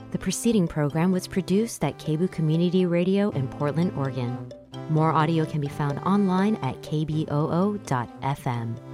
The preceding program was produced at KBOO Community Radio in Portland, Oregon. More audio can be found online at kboo.fm.